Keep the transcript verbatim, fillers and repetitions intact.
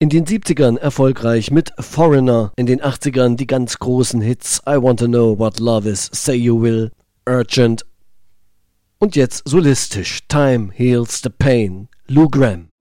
In den siebzigern erfolgreich mit Foreigner, in den achtzigern die ganz großen Hits I Want to Know What Love Is, Say You Will, Urgent und jetzt solistisch Time Heals the Pain, Lou Gramm.